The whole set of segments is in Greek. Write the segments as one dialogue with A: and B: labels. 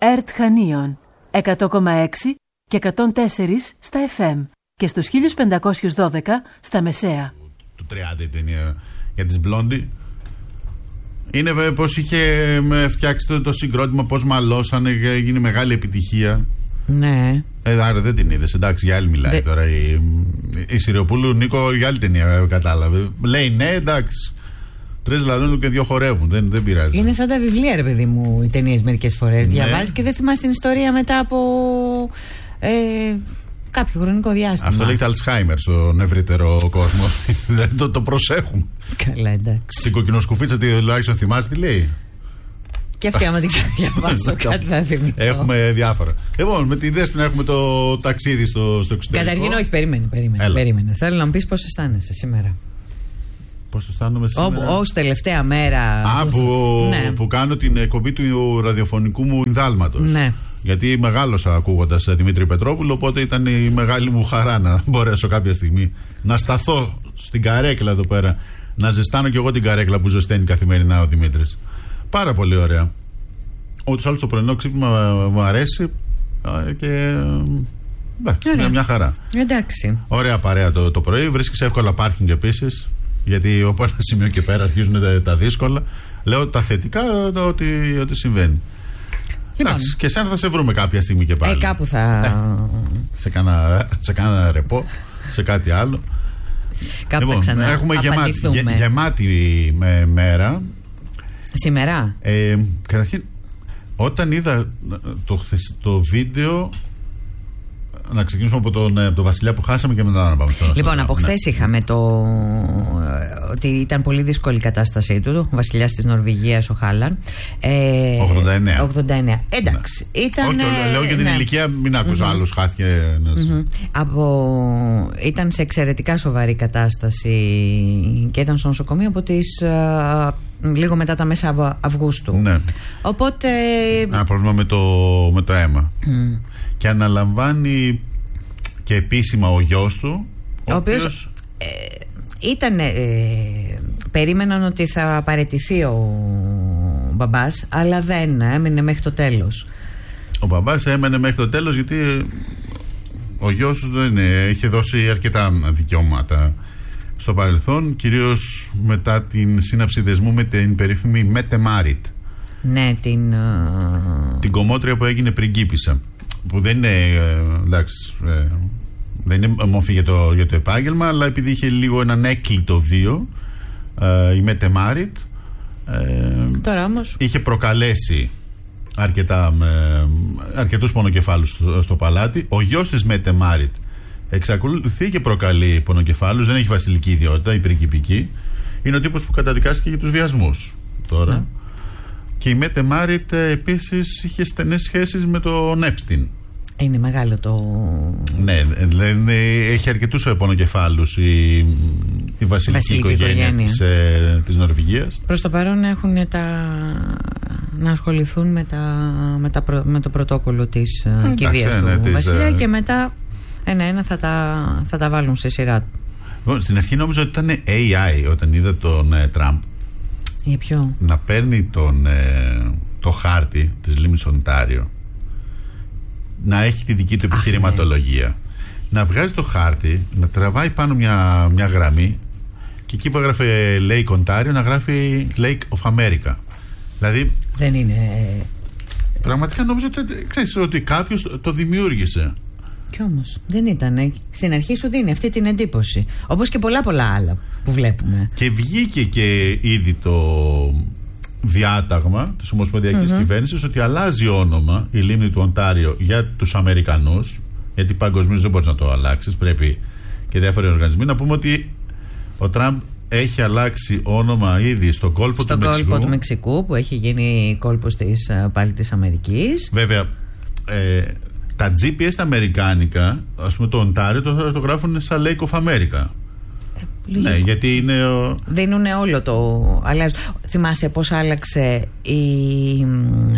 A: ΕΡΤ Χανίων 100,6 και 104 στα FM και στους 1512 στα Μεσαία.
B: Του 30 η ταινία για τις Blondie. Είναι πως είχε φτιάξει το συγκρότημα, πως μαλώσανε, γίνει μεγάλη επιτυχία.
C: Ναι.
B: Άρα δεν την είδες, εντάξει, για άλλη μιλάει τώρα. Η Συριοπούλου, Νίκο, για άλλη ταινία κατάλαβε. Λέει ναι, εντάξει. 3 λαδώνουν και 2 χορεύουν, δεν πειράζει.
C: Είναι σαν τα βιβλία, ρε παιδί μου, οι ταινίες μερικές φορές. Ναι. Διαβάζεις και δεν θυμάσαι την ιστορία μετά από κάποιο χρονικό διάστημα.
B: Αυτό λέγεται Alzheimer στον ευρύτερο κόσμο. το προσέχουμε.
C: Καλά, εντάξει.
B: Την κοκκινοσκουφίτσα τουλάχιστον θυμάσαι τι λέει.
C: Και αυτή άμα την ξαναδιαβάσω κάτι θα θυμηθώ.
B: Έχουμε διάφορα. Λοιπόν, με τη Δέσποινα έχουμε το ταξίδι στο εξωτερικό.
C: Καταρχήν, όχι, περίμενε. Θέλω να μου πεις πώς αισθάνεσαι σήμερα.
B: Πώς αισθάνομαι σήμερα.
C: Ως τελευταία μέρα.
B: Που κάνω την εκπομπή του ραδιοφωνικού μου ενδάλματος.
C: Ναι.
B: Γιατί μεγάλωσα ακούγοντας Δημήτρη Πετρόπουλο, οπότε ήταν η μεγάλη μου χαρά να μπορέσω κάποια στιγμή να σταθώ στην καρέκλα εδώ πέρα. Να ζεστάνω κι εγώ την καρέκλα που ζεσταίνει καθημερινά ο Δημήτρης. Πάρα πολύ ωραία. Ούτως άλλως το πρωινό ξύπνημα μου αρέσει και εντάξει, είναι μια χαρά.
C: Εντάξει.
B: Ωραία παρέα το πρωί. Βρίσκεις εύκολα πάρκινγκ επίσης. Γιατί από ένα σημείο και πέρα αρχίζουν τα δύσκολα. Λέω τα θετικά, ότι συμβαίνει.
C: Λοιπόν.
B: Εντάξει, και εσένα θα σε βρούμε κάποια στιγμή και πάλι.
C: Κάπου θα.
B: Σε κάνα ρεπό, σε κάτι άλλο.
C: Κάπου λοιπόν, θα
B: έχουμε γεμάτη μέρα.
C: Σήμερα.
B: Καταρχήν, όταν είδα το βίντεο. Να ξεκινήσουμε από τον Βασιλιά που χάσαμε και μετά να πάμε στο.
C: Λοιπόν, από χθες είχαμε ότι ήταν πολύ δύσκολη η κατάστασή του, ο Βασιλιάς της Νορβηγίας, ο Χάλαν. 89. Εντάξει. Ήταν.
B: Όχι, λέω για την ηλικία, μην άκους άλλους, χάθηκε.
C: Ήταν σε εξαιρετικά σοβαρή κατάσταση και ήταν στο νοσοκομείο από τις. Λίγο μετά τα μέσα Αυγούστου.
B: Ναι.
C: Οπότε.
B: Ένα πρόβλημα με το αίμα. Και αναλαμβάνει και επίσημα ο γιος του, ο οποίος
C: περίμεναν ότι θα παραιτηθεί ο μπαμπάς, αλλά δεν έμεινε μέχρι το τέλος.
B: Ο μπαμπάς έμενε μέχρι το τέλος γιατί ο γιος του δεν είχε δώσει αρκετά δικαιώματα στο παρελθόν, κυρίως μετά την σύναψη δεσμού με την περίφημη Μέτε Μάριτ.
C: Ναι,
B: την κομμότρια που έγινε πριγκίπισσα. Που δεν είναι, εντάξει, δεν είναι μορφή για το επάγγελμα, αλλά επειδή είχε λίγο έναν έκλειτο βίο, η Μέτε Μάριτ,
C: τώρα όμως
B: είχε προκαλέσει αρκετούς πονοκεφάλους στο παλάτι. Ο γιος της Μέτε Μάριτ εξακολουθεί και προκαλεί πονοκεφάλους, δεν έχει βασιλική ιδιότητα, η πριγκιπική. Είναι ο τύπος που καταδικάστηκε για τους βιασμούς τώρα. Ναι. Και η Μέτε Μάριτ επίσης είχε στενές σχέσεις με τον Έπστιν.
C: Είναι μεγάλο το.
B: Ναι, έχει αρκετούς πονοκεφάλους η βασιλική οικογένεια της Νορβηγίας.
C: Προς το παρόν έχουν να ασχοληθούν με το πρωτόκολλο της κηδείας του βασιλιά και μετά ένα-ένα θα τα βάλουν σε σειρά.
B: Στην αρχή νόμιζα ότι ήταν AI όταν είδα τον Τραμπ.
C: Για ποιο?
B: Να παίρνει το χάρτη της λίμνης Οντάριο, να έχει τη δική του επιχειρηματολογία, ναι. Να βγάζει το χάρτη, να τραβάει πάνω μια γραμμή και εκεί που έγραφε Lake Ontario να γράφει Lake of America. Δηλαδή
C: δεν είναι.
B: Πραγματικά νομίζω ότι κάποιος το δημιούργησε.
C: Κι όμως δεν ήταν. Στην αρχή σου δίνει αυτή την εντύπωση. Όπως και πολλά άλλα που βλέπουμε.
B: Και βγήκε και ήδη το διάταγμα της Ομοσπονδιακής Κυβέρνησης ότι αλλάζει όνομα η λίμνη του Οντάριο για τους Αμερικανούς, γιατί παγκοσμίως δεν μπορείς να το αλλάξεις, πρέπει και διάφοροι οργανισμοί. Να πούμε ότι ο Τραμπ έχει αλλάξει όνομα ήδη στον κόλπο του Μεξικού.
C: Στον κόλπο του Μεξικού που έχει γίνει κόλπος πάλι της Αμερικής.
B: Βέβαια, τα GPS τα αμερικάνικα, ας πούμε το Οντάριο το γράφουν σαν Lake of America. Ναι, γιατί είναι.
C: Δίνουνε όλο το. Θυμάσαι πώς άλλαξε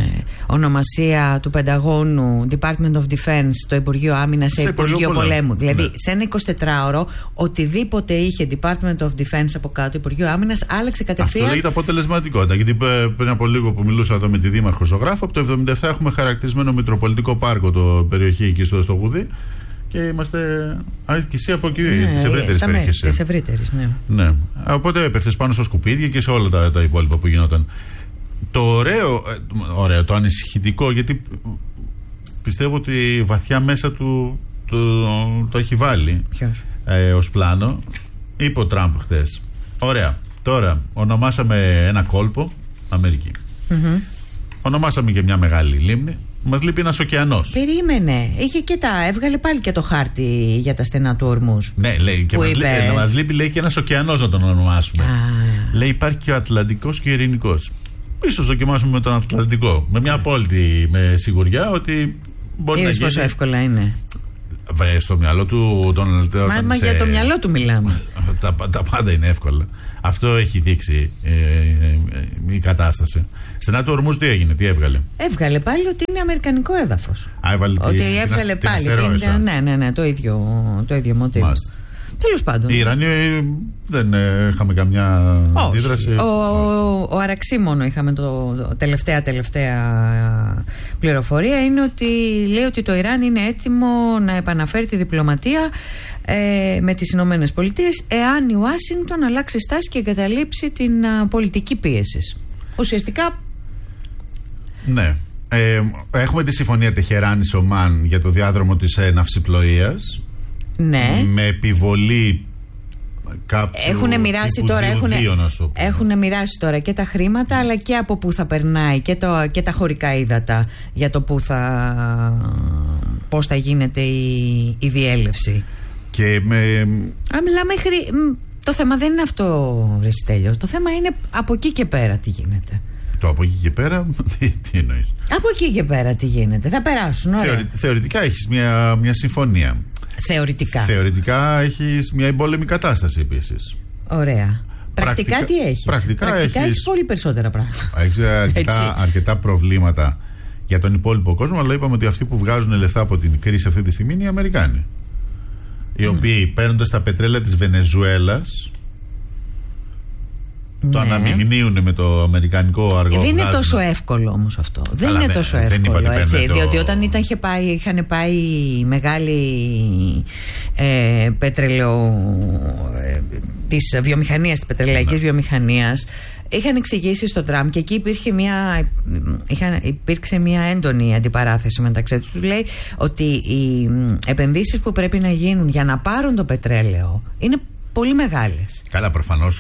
C: ονομασία του Πενταγώνου Department of Defense, το Υπουργείο Άμυνας σε Υπουργείο Πολέμου. Δηλαδή σε ένα 24ωρο οτιδήποτε είχε Department of Defense από κάτω, Υπουργείο Άμυνας, άλλαξε κατευθείαν. Αυτό
B: λέγεται αποτελεσματικότητα. Γιατί πριν από λίγο που μιλούσα εδώ με τη Δήμαρχο Ζωγράφο, από το 1977 έχουμε χαρακτηρισμένο Μητροπολιτικό Πάρκο, το περιοχή εκεί στο Γουδί. Και είμαστε αρκισοί από εκεί, τη ευρύτερη περιοχή.
C: Τη ευρύτερη,
B: ναι. Οπότε έπεφτε πάνω στα σκουπίδια και σε όλα τα υπόλοιπα που γινόταν. Το ωραίο, το ανησυχητικό, γιατί πιστεύω ότι βαθιά μέσα του το έχει βάλει.
C: Ποιος?
B: Ως πλάνο. Είπε ο Τραμπ χτες. Ωραία. Τώρα ονομάσαμε ένα κόλπο Αμερική. Ονομάσαμε και μια μεγάλη λίμνη. Μας λείπει ένας ωκεανός.
C: Περίμενε. Έβγαλε πάλι και το χάρτη για τα στενά του Ορμούς.
B: Ναι, λέει. Και μας λείπει, λέει, και ένας ωκεανός να τον ονομάσουμε. Λέει, υπάρχει και ο Ατλαντικός και ο Ειρηνικός. Ίσως δοκιμάσουμε με τον Ατλαντικό. Με μια απόλυτη σιγουριά ότι μπορεί να γίνει.
C: Πόσο εύκολα είναι.
B: Στο μυαλό του.
C: Μα για το μυαλό του μιλάμε.
B: Τα πάντα είναι εύκολα. Αυτό έχει δείξει η κατάσταση. Στενά του Ορμούς τι έγινε, τι έβγαλε? Έβγαλε πάλι ότι είναι αμερικανικό έδαφος. Ότι έβγαλε πάλι. Ναι, το ίδιο μοτίβο. Τέλος πάντων. Οι Ιρανοί δεν είχαμε καμιά αντίδραση.
C: Ο Αραξίμωνο είχαμε το τελευταία πληροφορία. Είναι ότι λέει ότι το Ιράν είναι έτοιμο να επαναφέρει τη διπλωματία με τις Ηνωμένες Πολιτείες εάν η Ουάσιγκτον αλλάξει στάση και εγκαταλείψει την πολιτική πίεση. Ουσιαστικά.
B: Ναι. Έχουμε τη συμφωνία Τεχεράνης-Ομάν για το διάδρομο της ναυσιπλοείας.
C: Ναι.
B: Με επιβολή κάποιου.
C: Έχουν μοιράσει τώρα και τα χρήματα, αλλά και από πού θα περνάει και τα χωρικά ύδατα για το πώς θα γίνεται η διέλευση.
B: Και
C: το θέμα δεν είναι αυτό, Στέλιο. Το θέμα είναι από εκεί και πέρα τι γίνεται.
B: Το από εκεί και πέρα, τι εννοείς?
C: Από εκεί και πέρα τι γίνεται? Θα περάσουν, ωραία.
B: Θεωρητικά έχεις μια συμφωνία. Θεωρητικά έχεις μια εμπόλεμη κατάσταση επίσης.
C: Ωραία. Πρακτικά τι έχεις?
B: Πρακτικά
C: έχεις πολύ περισσότερα πράγματα.
B: Έχεις αρκετά προβλήματα για τον υπόλοιπο κόσμο, αλλά είπαμε ότι αυτοί που βγάζουν λεφτά από την κρίση αυτή τη στιγμή είναι οι Αμερικάνοι. Οι οποίοι παίρνοντας τα πετρέλαια της Βενεζουέλας το αναμειγνύουν με το αμερικανικό αργό.
C: Δεν είναι τόσο εύκολο όμως αυτό. Δεν είναι τόσο εύκολο, έτσι. Διότι όταν είχαν πάει μεγάλη της βιομηχανίας, της πετρελαϊκής βιομηχανίας, είχαν εξηγήσει στον Τραμπ και εκεί υπήρξε μια έντονη αντιπαράθεση μεταξύ τους. Του λέει ότι οι επενδύσεις που πρέπει να γίνουν για να πάρουν το πετρέλαιο είναι πολύ μεγάλες.
B: Καλά, προφανώς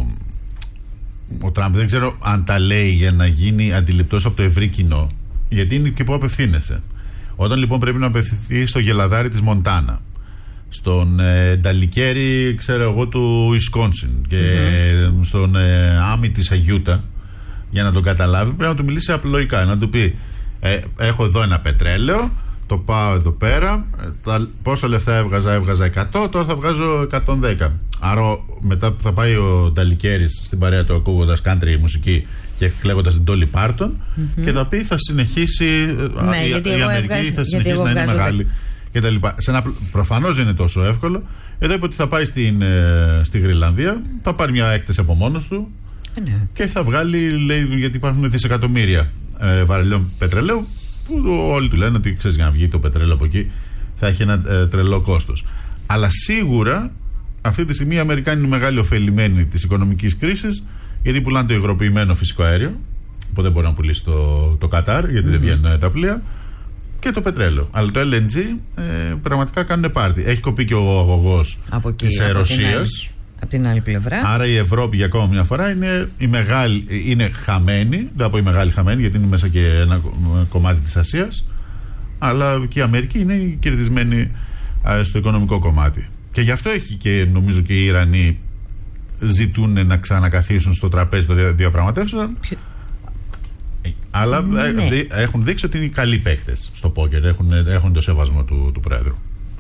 B: ο Τραμπ δεν ξέρω αν τα λέει για να γίνει αντιληπτός από το ευρύ κοινό, γιατί είναι και που απευθύνεσαι. Όταν λοιπόν πρέπει να απευθυνθεί στο γελαδάρι της Μοντάνα, στον Νταλικέρι, ξέρω εγώ, του Ισκόνσιν και στον Άμι της Αγιούτα, για να τον καταλάβει πρέπει να του μιλήσει απλοϊκά, να του πει έχω εδώ ένα πετρέλαιο, το πάω εδώ πέρα, πόσα λεφτά έβγαζα 100, τώρα θα βγάζω 110. Άρα μετά που θα πάει ο Νταλικέρης στην παρέα του ακούγοντας country μουσική και κλαίγοντας την Dolly Parton και θα πει θα συνεχίσει η Αμερική θα συνεχίσει να είναι μεγάλη και τα λοιπά. Προφανώς δεν είναι τόσο εύκολο. Εδώ είπε ότι θα πάει στη Γρυλανδία, θα πάρει μια έκθεση από μόνος του και θα βγάλει, λέει, γιατί υπάρχουν δισεκατομμύρια βαρελιών πετρελαίου που όλοι του λένε ότι ξέρεις, για να βγει το πετρέλαιο από εκεί θα έχει ένα τρελό κόστος. Αλλά σίγουρα αυτή τη στιγμή οι Αμερικάνοι είναι μεγάλοι ωφελημένοι της οικονομικής κρίσης, γιατί πουλάνε το υγροποιημένο φυσικό αέριο που δεν μπορεί να πουλήσει το Κατάρ, γιατί δεν βγαίνουν τα πλοία, και το πετρέλαιο. Αλλά το LNG πραγματικά κάνουν πάρτι. Έχει κοπεί και ο αγωγός της Ρωσίας
C: από την άλλη πλευρά.
B: Άρα η Ευρώπη για ακόμα μια φορά είναι χαμένη. Δεν θα πω η μεγάλη χαμένη, γιατί είναι μέσα και ένα κομμάτι της Ασίας. Αλλά και η Αμερική είναι κερδισμένη στο οικονομικό κομμάτι. Και γι' αυτό έχει και νομίζω και οι Ιρανοί ζητούν να ξανακαθίσουν στο τραπέζι των διαπραγματεύσεων. Αλλά έχουν δείξει ότι είναι καλοί παίκτες στο πόκερ. Έχουν το σεβασμό του Πρόεδρου.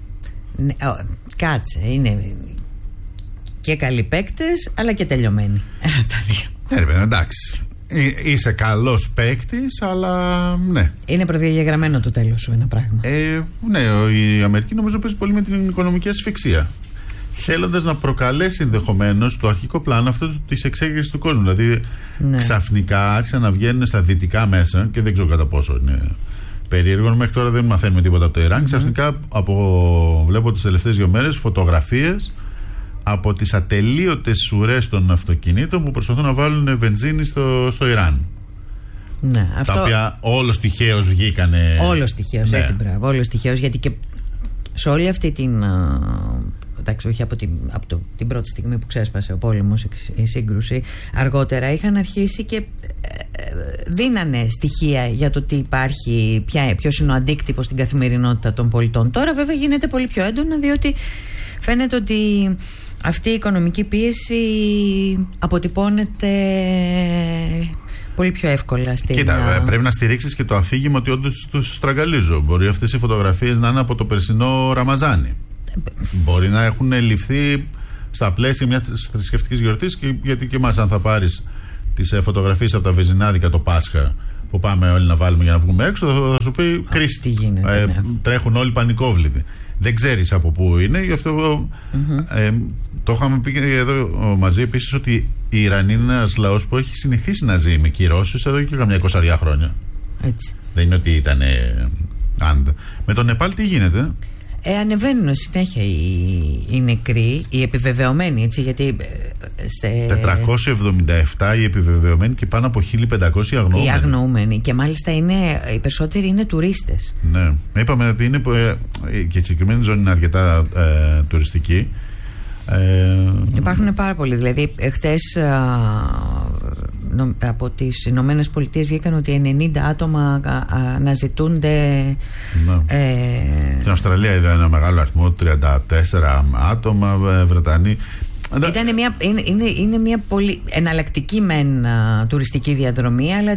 C: Κάτσε, είναι και καλοί παίκτες, αλλά και τελειωμένοι.
B: Εντάξει. Είσαι καλός παίκτης, αλλά ναι.
C: Είναι προδιαγεγραμμένο το τέλος σου ένα πράγμα.
B: Ναι, η Αμερική νομίζω παίζει πολύ με την οικονομική ασφυξία. Θέλοντας να προκαλέσει ενδεχομένως το αρχικό πλάνο αυτό της εξέγερσης του κόσμου. Δηλαδή ξαφνικά άρχισαν να βγαίνουν στα δυτικά μέσα, και δεν ξέρω κατά πόσο είναι περίεργο. Μέχρι τώρα δεν μαθαίνουμε τίποτα από το Ιράν. Ξαφνικά βλέπω τις τελευταίες 2 μέρες φωτογραφίες από τις ατελείωτες ουρές των αυτοκινήτων που προσπαθούν να βάλουν βενζίνη στο Ιράν.
C: Ναι, αυτό...
B: Τα οποία όλος τυχαίως βγήκανε.
C: Όλος τυχαίως, έτσι, μπράβο. Όλος τυχαίως, γιατί και σε όλη αυτή την. Εντάξει, όχι από την πρώτη στιγμή που ξέσπασε ο πόλεμος, η σύγκρουση, αργότερα είχαν αρχίσει και δίνανε στοιχεία για το τι υπάρχει, ποιος είναι ο αντίκτυπος στην καθημερινότητα των πολιτών. Τώρα βέβαια γίνεται πολύ πιο έντονα, διότι φαίνεται ότι αυτή η οικονομική πίεση αποτυπώνεται πολύ πιο εύκολα στην...
B: Κοίτα, πρέπει να στηρίξεις και το αφήγημα ότι όντως τους στραγγαλίζω. Μπορεί αυτές οι φωτογραφίες να είναι από το περσινό Ραμαζάνι. Μπορεί να έχουν ληφθεί στα πλαίσια μιας θρησκευτικής γιορτής, γιατί και εμάς, αν θα πάρεις τις φωτογραφίες από τα βεζινάδικα το Πάσχα που πάμε όλοι να βάλουμε για να βγούμε έξω, θα σου πει Κρίστη. Τρέχουν όλοι πανικόβλητοι. Δεν ξέρεις από πού είναι, γι' αυτό το είχαμε πει εδώ μαζί επίσης, ότι η Ιρανή είναι ένας λαός που έχει συνηθίσει να ζει με κυρώσεις εδώ και καμιά 20 χρόνια.
C: Έτσι.
B: Δεν είναι ότι ήταν άντα. Με τον Νεπάλ τι γίνεται?
C: Ανεβαίνουν συνέχεια οι νεκροί, οι επιβεβαιωμένοι, έτσι, γιατί
B: 477 οι επιβεβαιωμένοι και πάνω από 1500 αγνοούμενοι.
C: Οι αγνοούμενοι, και μάλιστα οι περισσότεροι είναι τουρίστες.
B: Ναι, είπαμε ότι είναι και η συγκεκριμένη ζώνη είναι αρκετά τουριστική.
C: Υπάρχουν πάρα πολλοί. Δηλαδή, χθες από τις Ηνωμένες Πολιτείες βγήκαν ότι 90 άτομα αναζητούνται.
B: Στην Αυστραλία είδα ένα μεγάλο αριθμό, 34 άτομα, Βρετανοί.
C: Είναι μια πολύ εναλλακτική μεν τουριστική διαδρομή, αλλά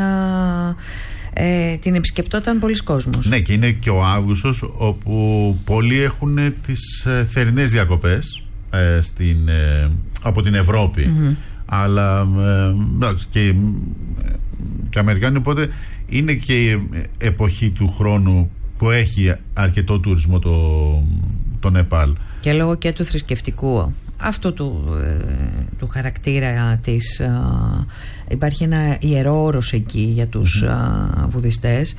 C: την επισκεπτόταν πολλοί κόσμος.
B: Ναι, και είναι και ο Αύγουστος, όπου πολλοί έχουν τις θερινές διακοπές από την Ευρώπη. Αλλά και Αμερικάνοι, οπότε είναι και η εποχή του χρόνου που έχει αρκετό τουρισμό το Νεπάλ.
C: Και λόγω και του θρησκευτικού αυτού του χαρακτήρα της, υπάρχει ένα ιερό όρος εκεί για τους βουδιστές,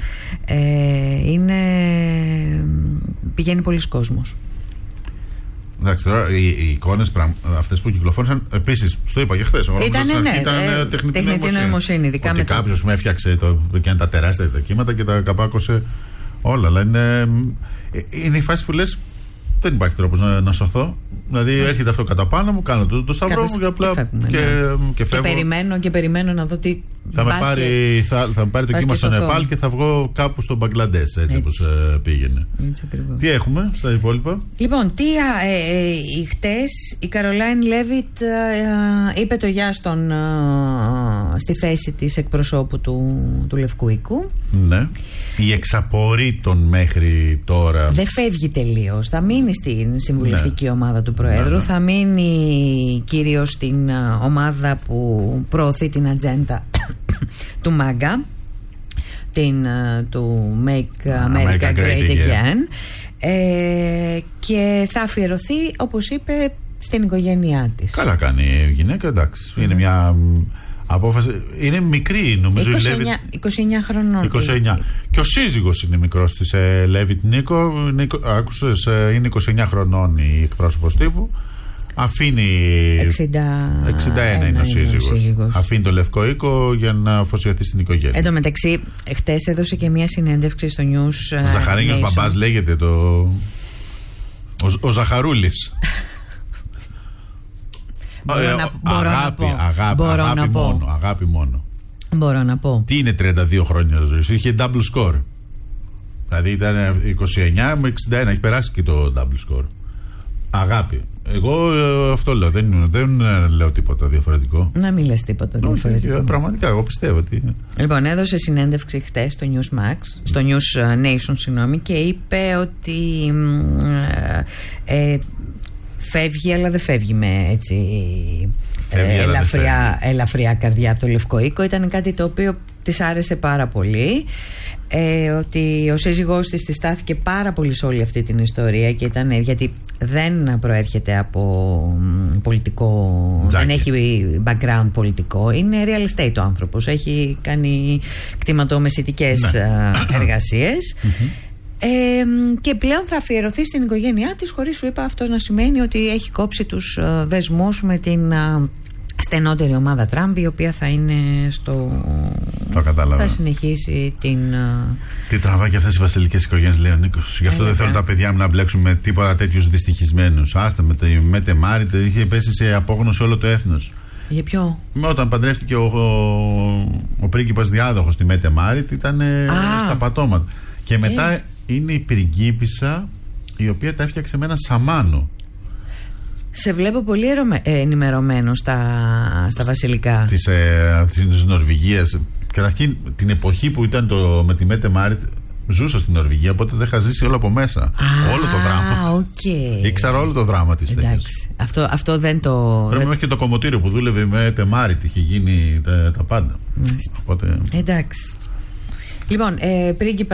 C: πηγαίνει πολλοί κόσμος.
B: Εντάξει, τώρα οι εικόνες αυτές που κυκλοφόρησαν, επίσης, το είπα και χθες,
C: ήταν τεχνητή νοημοσύνη.
B: Ότι κάποιος με έφτιαξε και τα τεράστια τα κύματα και τα καπάκωσε όλα. Αλλά είναι η φάση που λες, δεν υπάρχει τρόπος να σωθώ. Δηλαδή έρχεται αυτό κατά πάνω μου, κάνω το σταυρό μου και απλά και φεύγω.
C: Και περιμένω να δω τι
B: θα με πάρει το κύμα στο Νεπάλ και θα βγω κάπου στο Μπαγκλαντές, έτσι όπως πήγαινε. Τι έχουμε στα υπόλοιπα?
C: Λοιπόν, χτες η Καρολάιν Λέβιτ είπε το γεια στη θέση της εκπροσώπου του Λευκού Οίκου. Ναι.
B: Η εξαπορρίτων μέχρι τώρα
C: δεν φεύγει τελείως. Θα μείνει στην συμβουλευτική ομάδα του Προέδρου, θα μείνει κυρίως στην ομάδα που προωθεί την ατζέντα του ΜΑΓΑ, του Make America Great Again, και θα αφιερωθεί, όπως είπε, στην οικογένειά της.
B: Καλά κάνει η γυναίκα, εντάξει. Είναι μια απόφαση. Είναι μικρή, νομίζω.
C: 29 χρονών.
B: 29. Και ο σύζυγος είναι μικρός της, Λέβιτ Νίκο. Άκουσες, είναι 29 χρονών η εκπρόσωπος τύπου. Αφήνει 61 είναι ο σύζυγος. Αφήνει το Λευκό Οίκο για να αφοσιωθεί στην οικογένεια.
C: Εν τω μεταξύ, χτες έδωσε και μια συνέντευξη στο News.
B: Ο Ζαχαρίνιος μπαμπάς λέγεται ο Ζαχαρούλης. Αγάπη μόνο.
C: Μπορώ να πω.
B: Τι είναι 32 χρόνια ζωής? Είχε double score. Δηλαδή ήταν 29 με 61. Έχει περάσει και το double score. Αγάπη. Εγώ αυτό λέω. Δεν λέω τίποτα διαφορετικό.
C: Να μην λες τίποτα διαφορετικό.
B: Πραγματικά, εγώ πιστεύω ότι.
C: Λοιπόν, έδωσε συνέντευξη χτες στο στο News Nation, και είπε ότι φεύγει, αλλά δεν φεύγει με έτσι
B: Φεύγει,
C: ελαφριά καρδιά από το Λευκό Οίκο. Ήταν κάτι το οποίο της άρεσε πάρα πολύ. Ότι ο σύζυγός της στάθηκε πάρα πολύ σε όλη αυτή την ιστορία και ήταν, γιατί δεν προέρχεται από πολιτικό, δεν έχει background πολιτικό, είναι real estate ο άνθρωπος, έχει κάνει κτηματομεσητικές εργασίες. Και πλέον θα αφιερωθεί στην οικογένειά της, χωρίς, σου είπα, αυτό να σημαίνει ότι έχει κόψει τους δεσμούς με την στενότερη ομάδα Τραμπ, η οποία θα είναι
B: Το κατάλαβα.
C: θα συνεχίσει την...
B: Τι τραβά και αυτές οι βασιλικές οικογένειες, λέει ο Νίκος. Γι' αυτό δεν θέλω τα παιδιά μου να μπλέξουν με τίποτα τέτοιους δυστυχισμένους. Άστα, με Τεμάρη είχε πέσει σε απόγνωση όλο το έθνος.
C: Για ποιο?
B: Όταν παντρεύτηκε ο πρίγκιπας διάδοχος στη Μέτε Μάριτ, ήταν στα πατώματα. Και μετά είναι η πριγκίπισσα η οποία τα έφτιαξε με ένα σαμάνο. Σε
C: βλέπω πολύ ενημερωμένο στα βασιλικά
B: της Νορβηγίας. Καταρχήν την εποχή που ήταν με τη Μέτε Μάριτ ζούσα στην Νορβηγία, οπότε δεν είχα ζήσει όλο από μέσα. Όλο το δράμα. Ήξερα όλο το δράμα της ταινίας.
C: Αυτό δεν το...
B: Πρέπει μέχρι και το κομμωτήριο που δούλευε με Τεμάριτ είχε γίνει τα πάντα. Οπότε...
C: Εντάξει. Λοιπόν, πρίγκιπα